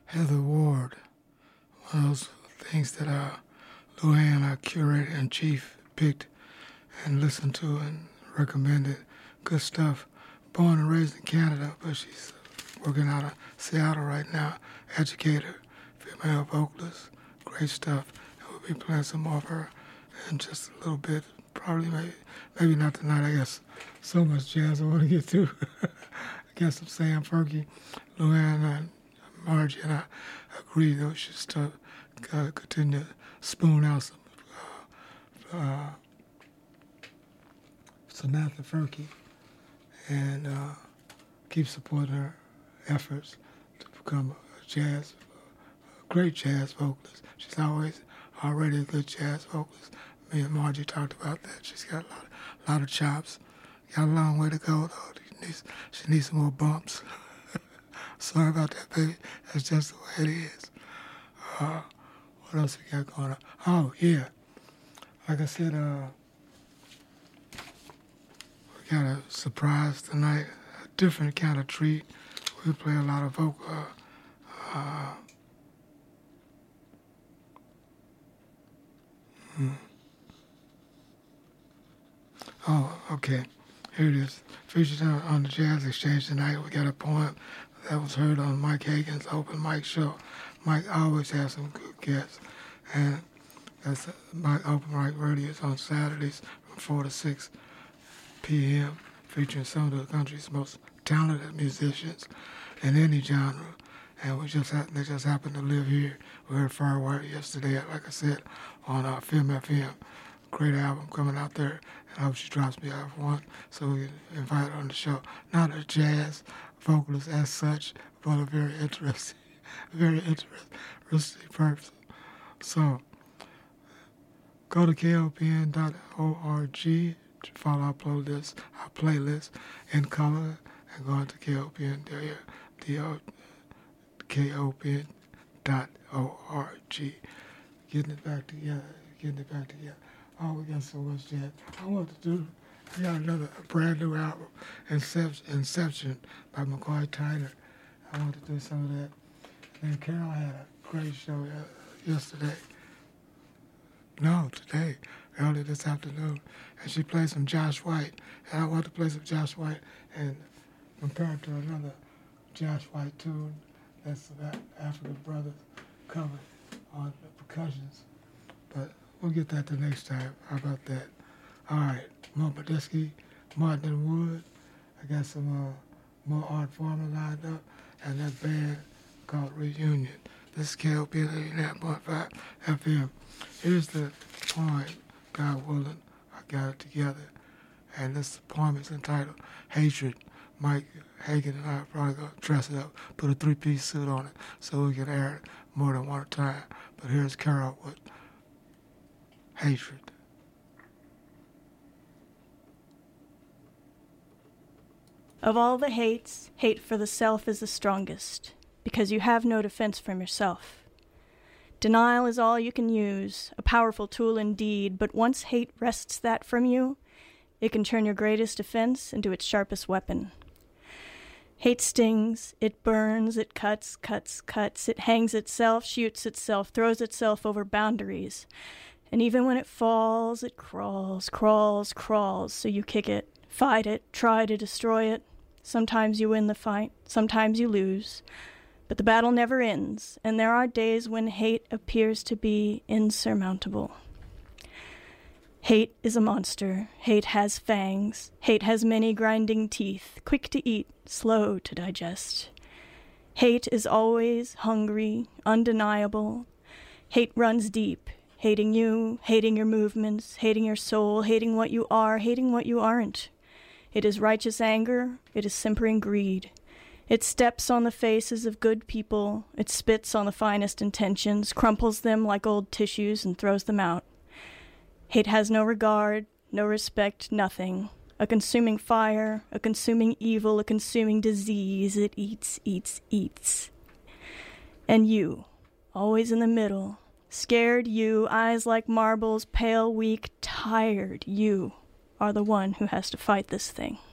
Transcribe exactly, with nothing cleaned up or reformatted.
Heather Ward, one of those things that uh, Luann, our curator in chief, picked and listened to and recommended. Good stuff. Born and raised in Canada, but she's working out of Seattle right now. Educator, female vocalist, great stuff. And we'll be playing some more of her in just a little bit. Probably, maybe, maybe not tonight. I guess so much jazz I want to get through. I guess I'm Sam Fergie, Luann, and Margie, and I agree that we should start, uh, continue to spoon out some uh, uh, Samantha Fergie and uh, keep supporting her efforts to become a jazz, a great jazz vocalist. She's always already a good jazz vocalist. Me and Margie talked about that. She's got a lot, of, a lot of chops. Got a long way to go, though. She needs, she needs some more bumps. Sorry about that, baby. That's just the way it is. Uh, what else we got going on? Oh, yeah. Like I said, uh, we got a surprise tonight, a different kind of treat. We play a lot of vocal. Uh, uh, hmm. Oh, okay. Here it is. Featured on, on the Jazz Exchange tonight, we got a poem that was heard on Mike Hagan's open mic show. Mike always has some good guests. And that's my open mic radio is on Saturdays from four to six p.m., featuring some of the country's most talented musicians in any genre. And we just happen, they just happen to live here. We heard Firewire yesterday, like I said, on uh, Film F M. Great album coming out there. And I hope she drops me off one so we can invite her on the show. Not a jazz vocalist as such, but a very interesting, very interesting person. So go to K O P N dot org to follow our playlist, our playlist in color, and go on to K O P N, K O P N dot org. Getting it back together, getting it back together. Oh, we got so much jazz. I want to do, we got another brand new album, Inception, Inception by McCoy Tyner. I want to do some of that. And Carol had a great show yesterday. No, today, early this afternoon. And she played some Josh White. And I want to play some Josh White and compare it to another Josh White tune that's about African Brothers covered on the percussions. But we'll get that the next time. How about that? All right, Mo Badesky, Martin and Wood. I got some uh, more Art Farmer lined up, and that band called Reunion. This is K O P N eighty-nine point five F M. Here's the poem, God willing, I got it together. And this poem is entitled Hatred. Mike Hagan and I are probably going to dress it up, put a three-piece suit on it so we can air it more than one time. But here's Carol with Hatred. Of all the hates, hate for the self is the strongest, because you have no defense from yourself. Denial is all you can use, a powerful tool indeed, but once hate wrests that from you, it can turn your greatest defense into its sharpest weapon. Hate stings, it burns, it cuts, cuts, cuts, it hangs itself, shoots itself, throws itself over boundaries. And even when it falls, it crawls, crawls, crawls, so you kick it, fight it, try to destroy it. Sometimes you win the fight, sometimes you lose. But the battle never ends, and there are days when hate appears to be insurmountable. Hate is a monster. Hate has fangs. Hate has many grinding teeth, quick to eat, slow to digest. Hate is always hungry, undeniable. Hate runs deep, hating you, hating your movements, hating your soul, hating what you are, hating what you aren't. It is righteous anger. It is simpering greed. It steps on the faces of good people. It spits on the finest intentions, crumples them like old tissues, and throws them out. Hate has no regard, no respect, nothing. A consuming fire, a consuming evil, a consuming disease. It eats, eats, eats. And you, always in the middle, scared you, eyes like marbles, pale, weak, tired, you are the one who has to fight this thing.